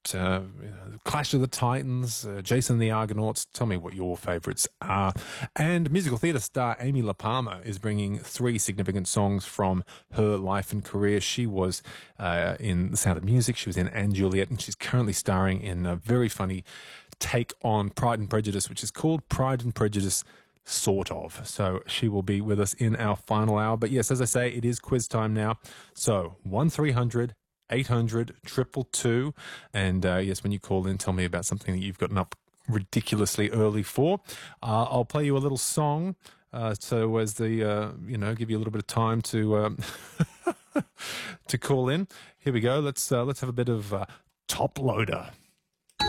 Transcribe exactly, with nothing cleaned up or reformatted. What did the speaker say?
about uh, Clash of the Titans, uh, Jason and the Argonauts. Tell me what your favourites are. And musical theatre star Amy La Palmer is bringing three significant songs from her life and career. She was uh, in The Sound of Music, she was in Anne Juliet, and she's currently starring in a very funny take on Pride and Prejudice, which is called Pride and Prejudice Sort of. So she will be with us in our final hour. But yes, as I say, it is quiz time now. So one three hundred eight hundred two two two. And uh, yes, when you call in, tell me about something that you've gotten up ridiculously early for. Uh, I'll play you a little song. Uh, so as the, uh, you know, give you a little bit of time to um, to call in. Here we go. Let's uh, let's have a bit of uh, Top Loader.